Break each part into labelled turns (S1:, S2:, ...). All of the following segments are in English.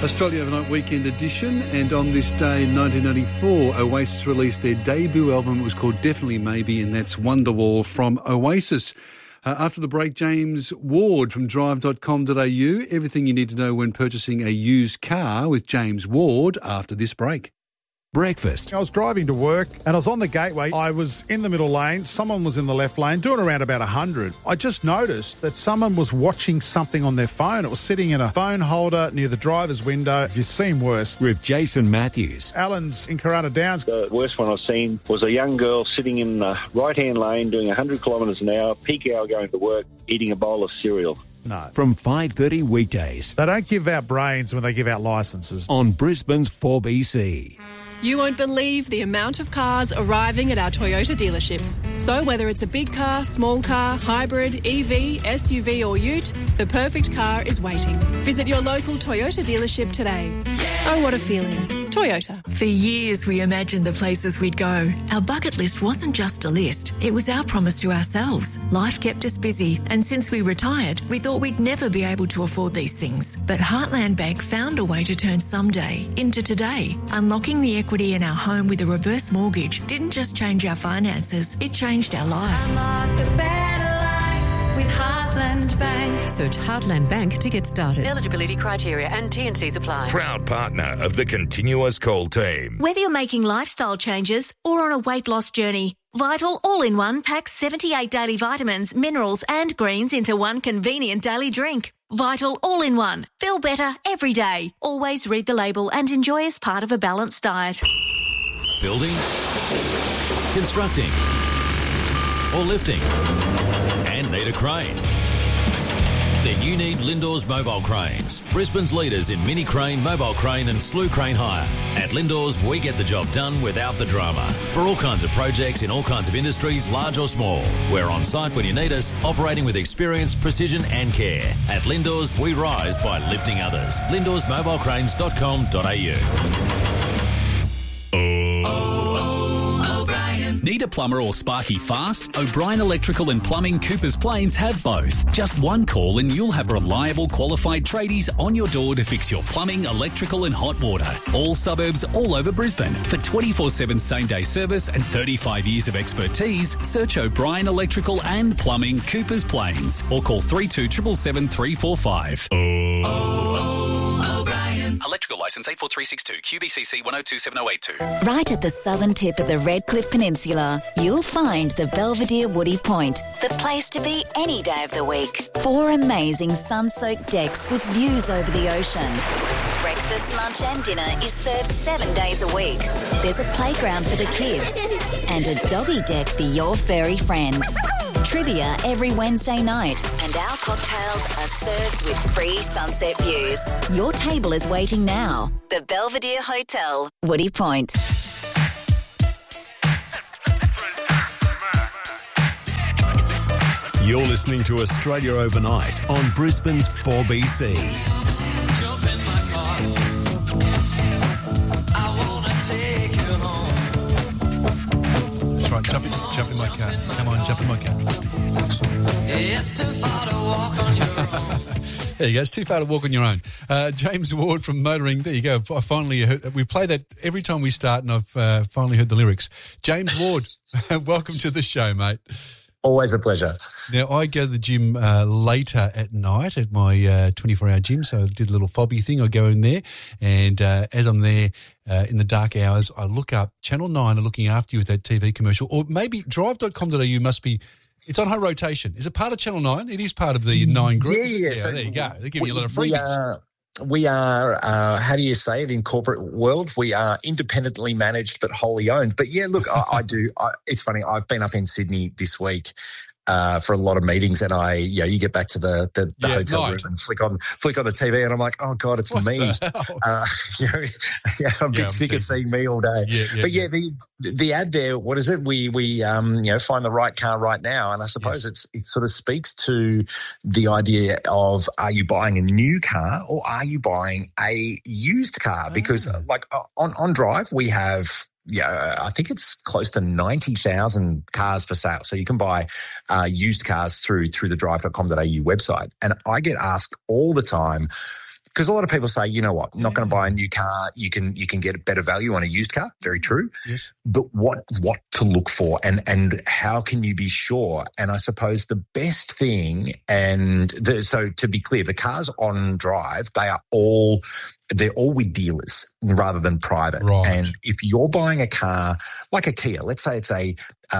S1: Australia Overnight Weekend Edition, and on this day in 1994, Oasis released their debut album. It was called Definitely Maybe, and that's Wonderwall from Oasis. After the break, James Ward from drive.com.au. Everything you need to know when purchasing a used car with James Ward after this break.
S2: Breakfast.
S3: I was driving to work and I was on the gateway. I was in the middle lane. Someone was in the left lane doing around about 100. I just noticed that someone was watching something on their phone. It was sitting in a phone holder near the driver's window. You've seen worse.
S2: With Jason Matthews.
S3: Alan's in Corunna Downs.
S4: The worst one I've seen was a young girl sitting in the right-hand lane doing 100 kilometres an hour, peak hour going to work, eating a bowl of cereal.
S3: No.
S2: From 5:30 weekdays.
S3: They don't give out brains when they give out licences.
S2: On Brisbane's 4BC.
S5: You won't believe the amount of cars arriving at our Toyota dealerships. So whether it's a big car, small car, hybrid, EV, SUV or ute, the perfect car is waiting. Visit your local Toyota dealership today. Oh, what a feeling. Toyota.
S6: For years we imagined the places we'd go. Our bucket list wasn't just a list, it was our promise to ourselves. Life kept us busy, and since we retired, we thought we'd never be able to afford these things. But Heartland Bank found a way to turn someday into today. Unlocking the equity in our home with a reverse mortgage didn't just change our finances, it changed our life.
S7: Unlock a better life with Heartland Bank.
S8: Search Heartland Bank to get started. Eligibility criteria and T&Cs apply.
S9: Proud partner of the Continuous Call team.
S10: Whether you're making lifestyle changes or on a weight loss journey, Vital All-in-One packs 78 daily vitamins, minerals and greens into one convenient daily drink. Vital All-in-One. Feel better every day. Always read the label and enjoy as part of a balanced diet.
S11: Building, constructing, or lifting, and need a crane? Then you need Lindor's Mobile Cranes, Brisbane's leaders in mini crane, mobile crane and slew crane hire. At Lindor's, we get the job done without the drama. For all kinds of projects in all kinds of industries, large or small. We're on site when you need us, operating with experience, precision and care. At Lindor's, we rise by lifting others. LindorsMobilecranes.com.au.
S12: Need a plumber or sparky fast? O'Brien Electrical and Plumbing Coopers Plains have both. Just one call and you'll have reliable, qualified tradies on your door to fix your plumbing, electrical and hot water. All suburbs all over Brisbane. For 24/7 same-day service and 35 years of expertise, search O'Brien Electrical and Plumbing Coopers Plains or call 3277 345.
S7: O'Brien.
S12: Electrical licence 84362 QBCC 1027082.
S13: Right at the southern tip of the Redcliffe Peninsula, you'll find the Belvedere Woody Point, the place to be any day of the week. 4 amazing sun-soaked decks with views over the ocean. Breakfast, lunch and dinner is served 7 days a week. There's a playground for the kids and a doggy deck for your furry friend. Trivia every Wednesday night, and our cocktails are served with free sunset views. Your table is waiting now. The Belvedere Hotel, Woody Point.
S2: You're listening to Australia Overnight on Brisbane's 4BC.
S7: Jump in my car. I wanna take you home.
S1: That's right, jump in my car. Come on, jump in my car.
S7: It's too far to walk on your own.
S1: There you go. It's too far to walk on your own. James Ward from Motoring. There you go. I finally heard, we play that every time we start, and I've finally heard the lyrics. James Ward, welcome to the show, mate.
S14: Always a pleasure.
S1: Now, I go to the gym later at night at my 24-hour gym, so I did a little fobby thing. I go in there, and as I'm there in the dark hours, I look up. Channel 9 are looking after you with that TV commercial. Or maybe drive.com.au must be, it's on high rotation. Is it part of Channel 9? It is part of the 9 group.
S14: Yeah, so
S1: there you go. They're giving you a lot of freebies.
S14: We are how do you say it in corporate world? We are independently managed but wholly owned. But yeah, look, I do. It's funny. I've been up in Sydney this week for a lot of meetings, and you get back to the hotel room and flick on the TV, and I'm like, oh God, it's me. I'm a bit sick of seeing me all day. But the ad there, what is it? We find the right car right now, and I suppose it sort of speaks to the idea of, are you buying a new car or are you buying a used car? Because like on Drive we have. Yeah, I think it's close to 90,000 cars for sale. So you can buy used cars through the drive.com.au website. And I get asked all the time, because a lot of people say, you know what, I'm not going to buy a new car. You can get better value on a used car. Very true.
S1: Yes.
S14: But what to look for and how can you be sure? And I suppose the best thing, so to be clear, the cars on Drive, they're all with dealers rather than private.
S1: Right.
S14: And if you're buying a car like a Kia, let's say it's a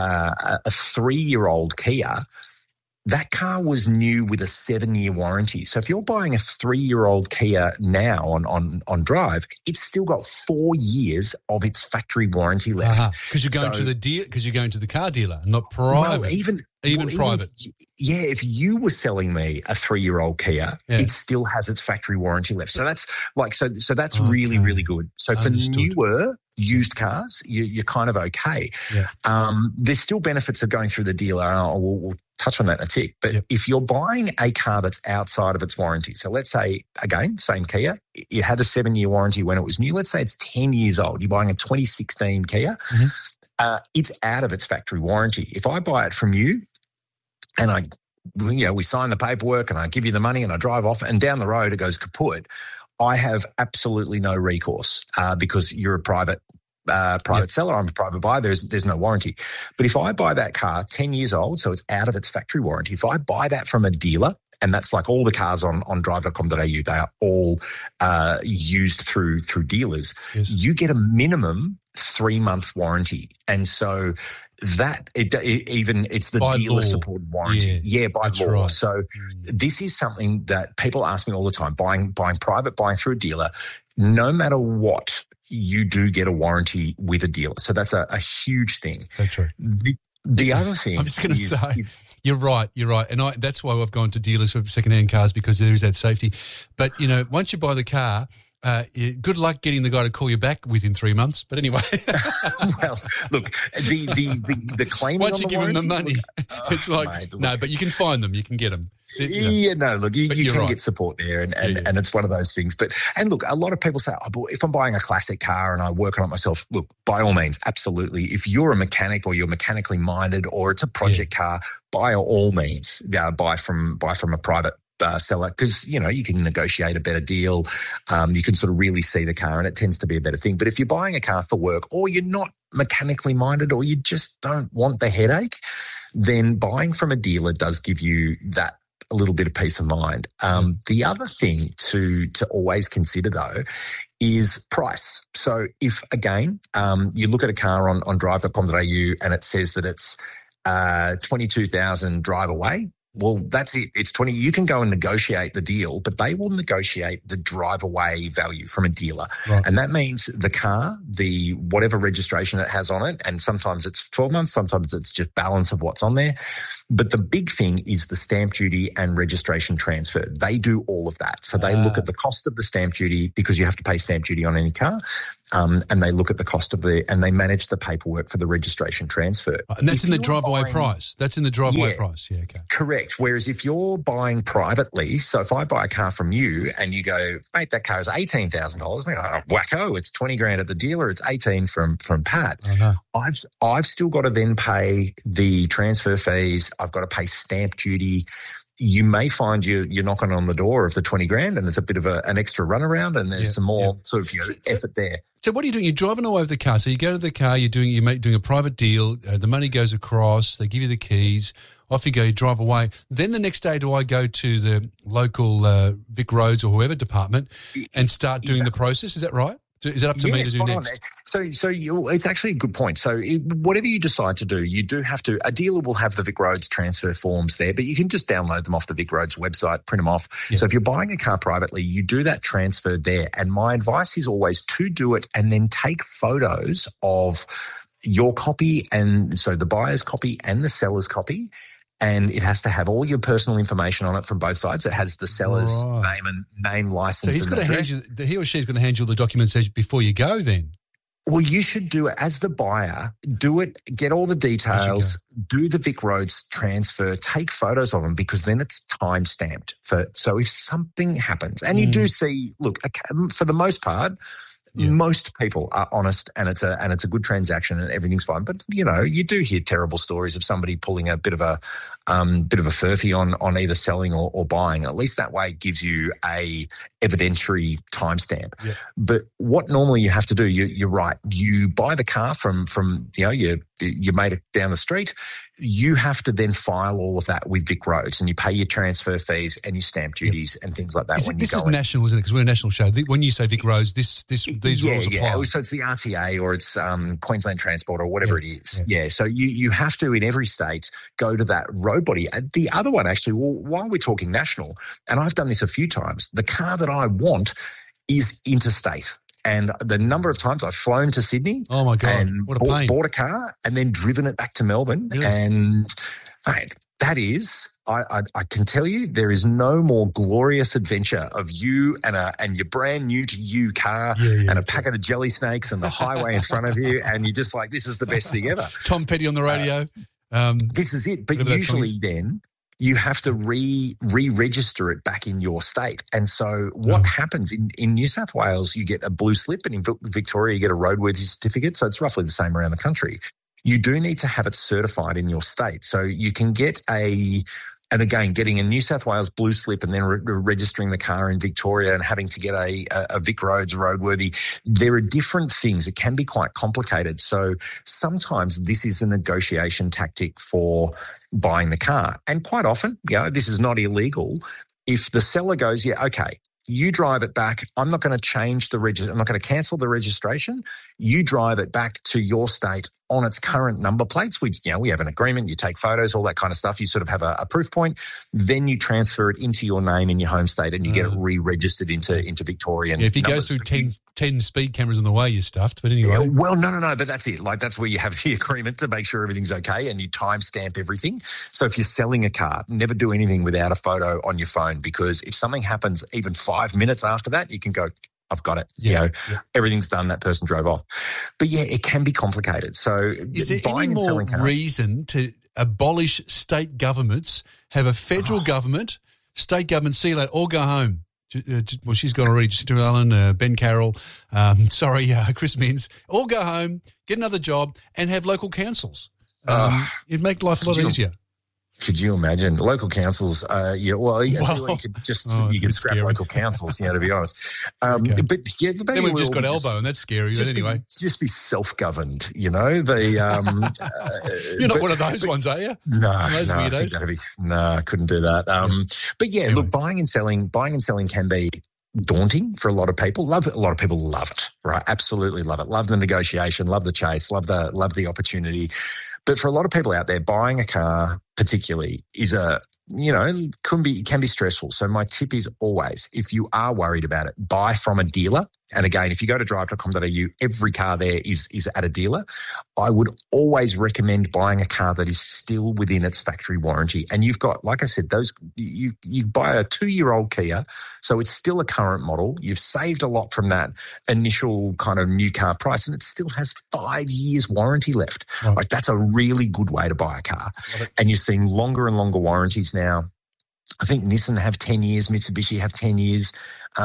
S14: 3-year-old Kia, that car was new with a 7-year warranty. So if you're buying a 3-year-old Kia now on Drive, it's still got 4 years of its factory warranty left.
S1: Because you're going to the car dealer, not private.
S14: No, even
S1: private.
S14: If you were selling me a 3-year-old Kia, it still has its factory warranty left. So that's that's really, really good. So for newer used cars, you're kind of okay.
S1: Yeah.
S14: There's still benefits of going through the dealer. And we'll touch on that in a tick. But if you're buying a car that's outside of its warranty, so let's say, again, same Kia, it had a 7-year warranty when it was new. Let's say it's 10 years old. You're buying a 2016 Kia. Mm-hmm. It's out of its factory warranty. If I buy it from you and we sign the paperwork and I give you the money and I drive off and down the road it goes kaput, I have absolutely no recourse because you're a private seller. I'm a private buyer. There's no warranty. But if I buy that car 10 years old, so it's out of its factory warranty, if I buy that from a dealer, and that's like all the cars on drive.com.au, they are all used through dealers, you get a minimum 3-month warranty. And so that it's the
S1: by
S14: dealer
S1: law.
S14: Supported warranty. Yeah, by law.
S1: Right.
S14: So this is something that people ask me all the time, buying private, buying through a dealer, no matter what, you do get a warranty with a dealer. So that's a huge thing.
S1: That's right.
S14: The other thing
S1: I'm just going to say, you're right. And that's why I've gone to dealers for second-hand cars, because there is that safety. But, once you buy the car, good luck getting the guy to call you back within 3 months. But anyway.
S14: Well, look, the claiming
S1: once you
S14: on the
S1: give
S14: warranty,
S1: them the money, it's like,
S14: mate,
S1: no, but you can find them. You can get them.
S14: You can
S1: right.
S14: get support there, and it's one of those things. And look, a lot of people say, if I'm buying a classic car and I work on it myself, look, by all means, absolutely. If you're a mechanic or you're mechanically minded or it's a project car, by all means, buy from a private seller, because you can negotiate a better deal. You can sort of really see the car, and it tends to be a better thing. But if you're buying a car for work, or you're not mechanically minded, or you just don't want the headache, then buying from a dealer does give you that a little bit of peace of mind. The other thing to always consider, though, is price. So if, again, you look at a car on drive.com.au and it says that it's 22,000 drive away, well, that's it. It's 20. You can go and negotiate the deal, but they will negotiate the drive away value from a dealer.
S1: Right.
S14: And that means the car, the whatever registration it has on it, and sometimes it's 12 months, sometimes it's just balance of what's on there. But the big thing is the stamp duty and registration transfer. They do all of that. So they look at the cost of the stamp duty, because you have to pay stamp duty on any car. And they look at the cost and they manage the paperwork for the registration transfer.
S1: And that's in the drive-away price. That's in the drive-away price. Yeah, okay.
S14: Correct. Whereas if you're buying privately, so if I buy a car from you and you go, mate, that car is $18,000, wacko, it's 20 grand at the dealer, it's 18 from Pat. I've still got to then pay the transfer fees. I've got to pay stamp duty. You may find you're knocking on the door of the 20 grand, and it's a bit of an extra runaround, and there's some more sort of effort there.
S1: So what are you doing? You're driving away with the car. So you go to the car, you're doing a private deal. The money goes across. They give you the keys. Off you go. You drive away. Then the next day, do I go to the local Vic Roads or whoever department and start doing the process? Is that right? Is it up to me to do next?
S14: So it's actually a good point. So whatever you decide to do, you do have to. A dealer will have the Vic Roads transfer forms there, but you can just download them off the Vic Roads website, print them off. Yeah. So if you're buying a car privately, you do that transfer there. And my advice is always to do it and then take photos of your copy, and so the buyer's copy and the seller's copy. And it has to have all your personal information on it from both sides. It has the seller's name, license,
S1: so he or she's going to hand you the documents before you go then?
S14: Well, you should do it as the buyer. Do it, get all the details, do the Vic Roads transfer, take photos of them, because then it's time stamped. So if something happens, and you do see, look, for the most part, most people are honest, and it's a good transaction, and everything's fine. But you do hear terrible stories of somebody pulling a bit of a furphy on either selling or buying. At least that way it gives you a evidentiary timestamp. Yeah. But what normally you have to do, you're right. You buy the car from you made it down the street. You have to then file all of that with Vic Roads, and you pay your transfer fees and your stamp duties and things like that.
S1: This is national, isn't it? Because we're a national show. When you say Vic Roads, these rules apply.
S14: Yeah, so it's the RTA or it's Queensland Transport or whatever it is. Yeah, so you have to, in every state, go to that road body. The other one, actually, while we're talking national, and I've done this a few times, the car that I want is interstate. And the number of times I've flown to Sydney,
S1: oh my God,
S14: and
S1: what a pain.
S14: Bought a car and then driven it back to Melbourne. Really? And mate, that is, I can tell you, there is no more glorious adventure of you and your brand new to you car and a packet of jelly snakes and the highway in front of you, and you're just like, this is the best thing ever. Tom
S1: Petty on the radio.
S14: This is it. But usually then you have to re-register it back in your state. And so what happens in New South Wales, you get a blue slip, and in Victoria you get a roadworthy certificate. So it's roughly the same around the country. You do need to have it certified in your state. So you can get and again, getting a New South Wales blue slip and then registering the car in Victoria and having to get a Vic Roads roadworthy, there are different things. It can be quite complicated. So sometimes this is a negotiation tactic for buying the car. And quite often, this is not illegal. If the seller goes, okay, you drive it back. I'm not going to change I'm not going to cancel the registration. You drive it back to your state on its current number plates. We have an agreement. You take photos, all that kind of stuff. You sort of have a proof point. Then you transfer it into your name in your home state, and you get it re-registered into Victoria.
S1: If you go through 10 speed cameras on the way, you're stuffed. But anyway,
S14: well, no. But that's it. Like, that's where you have the agreement to make sure everything's okay, and you timestamp everything. So if you're selling a car, never do anything without a photo on your phone, because if something happens even 5 minutes after that, you can go, I've got it. Everything's done. That person drove off. But it can be complicated. So
S1: is there any more reason to abolish state governments, have a federal government, state government, see you later, or go home? Well, she's gone already. Just Allen, Ben Carroll, Chris Minns, all go home, get another job, and have local councils. It'd make life a lot easier.
S14: Could you imagine local councils? You can scrap local councils. To be honest. But
S1: then we've just got Elbow, and that's scary. But anyway,
S14: just be self-governed.
S1: You're not one of those ones, are you?
S14: No, I couldn't do that. Anyway. Look, buying and selling can be daunting for a lot of people. A lot of people love it, right? Absolutely love it. Love the negotiation, love the chase, love the opportunity. But for a lot of people out there, buying a car particularly is can be stressful. So my tip is always, if you are worried about it, buy from a dealer. And again, if you go to drive.com.au, every car there is at a dealer. I would always recommend buying a car that is still within its factory warranty. And you've got, like I said, you buy a 2-year-old Kia, so it's still a current model. You've saved a lot from that initial kind of new car price, and it still has 5 years warranty left. Right. Like, that's a really good way to buy a car. And you're seeing longer and longer warranties now. I think Nissan have 10 years, Mitsubishi have 10 years.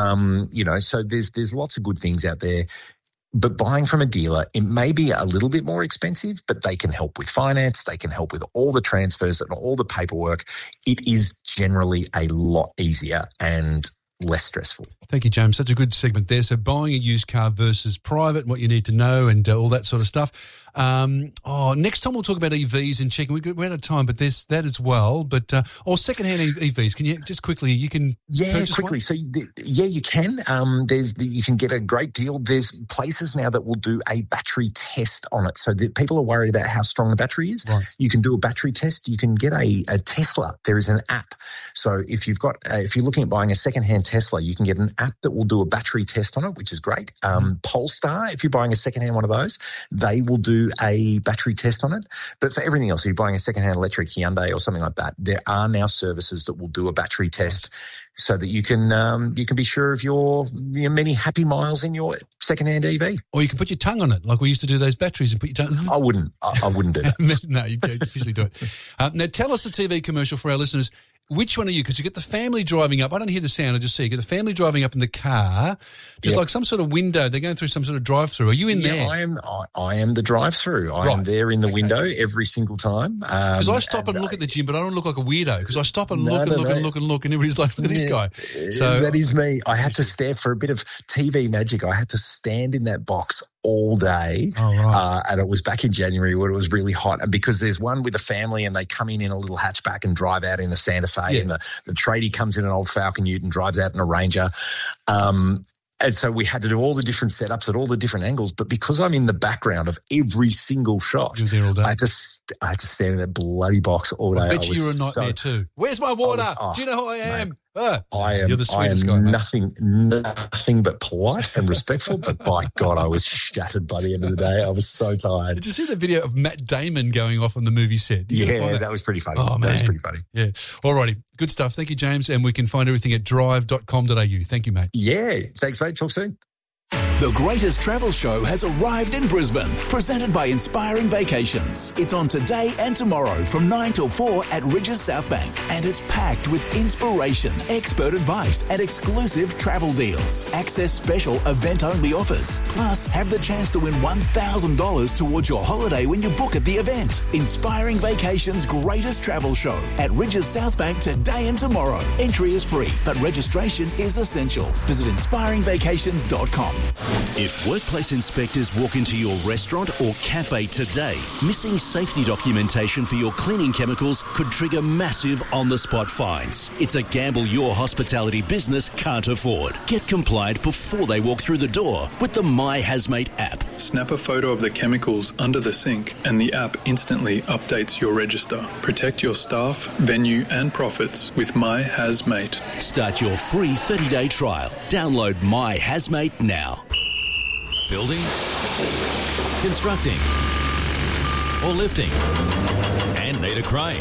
S14: So there's lots of good things out there. But buying from a dealer, it may be a little bit more expensive, but they can help with finance. They can help with all the transfers and all the paperwork. It is generally a lot easier and less stressful.
S1: Thank you, James. Such a good segment there. So buying a used car versus private, what you need to know, and all that sort of stuff. Next time we'll talk about EVs and checking. We're out of time, but there's that as well. But secondhand EVs. Can you just quickly? You can
S14: quickly. One? So you can. You can get a great deal. There's places now that will do a battery test on it. So that people are worried about how strong the battery is. Right. You can do a battery test. You can get a Tesla. There is an app. So if you're looking at buying a secondhand Tesla, you can get an app that will do a battery test on it, which is great. Polestar, if you're buying a secondhand one of those, they will do a battery test on it. But for everything else, if you're buying a secondhand electric Hyundai or something like that, there are now services that will do a battery test so that you can be sure of your many happy miles in your secondhand EV.
S1: Or you can put your tongue on it, like we used to do those batteries and put your tongue.
S14: I wouldn't do that.
S1: No, you officially do it. Now tell us the TV commercial for our listeners. which one are you? Because you get the family driving up. I don't hear the sound. I just see you get the family driving up in the car. There's like some sort of window. They're going through some sort of drive-through. Are you in there?
S14: I am the drive-through. I am there in the window every single time.
S1: Because I stop and look at the gym, but I don't look like a weirdo. Because I stop and look, and everybody's like, look at this guy. So
S14: that is me. I had to stand for a bit of TV magic. I had to stand in that box all day.
S1: Oh, right.
S14: And it was back in January when it was really hot. And because there's one with a family and they come in a little hatchback and drive out in a Santa Fe, and the tradie comes in an old Falcon Ute and drives out in a Ranger. And so we had to do all the different setups at all the different angles. But because I'm in the background of every single shot,
S1: you're there all day.
S14: I had to stand in that bloody box all day.
S1: I bet you were a nightmare too. Where's my water? Do you know who I am?
S14: I am
S1: guy,
S14: nothing but polite and respectful, but by God, I was shattered by the end of the day. I was so tired.
S1: Did you see the video of Matt Damon going off on the movie set?
S14: That was pretty funny.
S1: Oh, man.
S14: That was pretty funny.
S1: Yeah. All righty. Good stuff. Thank you, James. And we can find everything at drive.com.au. Thank you, mate.
S14: Yeah. Thanks, mate. Talk soon.
S2: The greatest travel show has arrived in Brisbane, presented by Inspiring Vacations. It's on today and tomorrow from 9 till 4 at Ridges South Bank, and it's packed with inspiration, expert advice and exclusive travel deals. Access special event-only offers. Plus, have the chance to win $1,000 towards your holiday when you book at the event. Inspiring Vacations' greatest travel show at Ridges South Bank today and tomorrow. Entry is free, but registration is essential. Visit inspiringvacations.com.
S15: If workplace inspectors walk into your restaurant or cafe today, missing safety documentation for your cleaning chemicals could trigger massive on-the-spot fines. It's a gamble your hospitality business can't afford. Get compliant before they walk through the door with the My Hazmate app.
S16: Snap a photo of the chemicals under the sink and the app instantly updates your register. Protect your staff, venue and profits with My Hazmate.
S15: Start your free 30-day trial. Download My Hazmate now.
S11: Building, constructing, or lifting, and need a crane?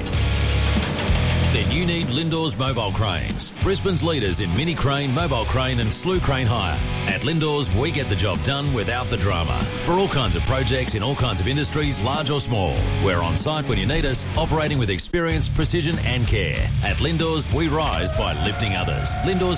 S11: Then you need Lindors Mobile Cranes, Brisbane's leaders in mini crane, mobile crane and slew crane hire. At Lindors, we get the job done without the drama. For all kinds of projects in all kinds of industries, large or small. We're on site when you need us, operating with experience, precision and care. At Lindors, we rise by lifting others.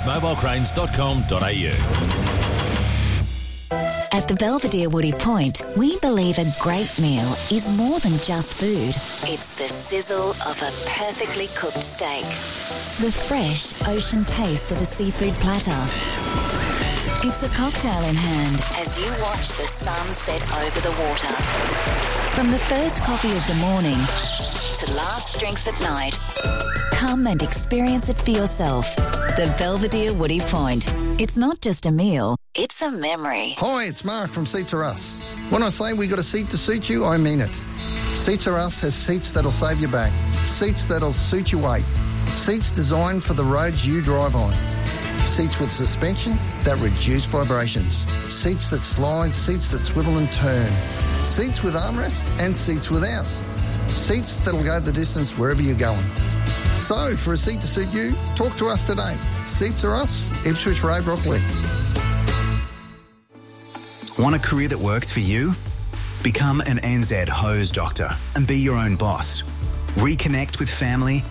S11: LindorsMobileCranes.com.au.
S13: At the Belvedere Woody Point, we believe a great meal is more than just food. It's the sizzle of a perfectly cooked steak, the fresh ocean taste of a seafood platter. It's a cocktail in hand as you watch the sun set over the water. From the first coffee of the morning to last drinks at night, come and experience it for yourself. The Belvedere Woody Point. It's not just a meal, it's a memory.
S17: Hi, it's Mark from Seats Are Us. When I say we got a seat to suit you, I mean it. Seats Are Us has seats that'll save your back, seats that'll suit your weight, seats designed for the roads you drive on, seats with suspension that reduce vibrations, seats that slide, seats that swivel and turn, seats with armrests and seats without, seats that'll go the distance wherever you're going. So, for a seat to suit you, talk to us today. Seats Are Us, Ipswich Road, Brooklyn.
S18: Want a career that works for you? Become an NZ hose doctor and be your own boss. Reconnect with family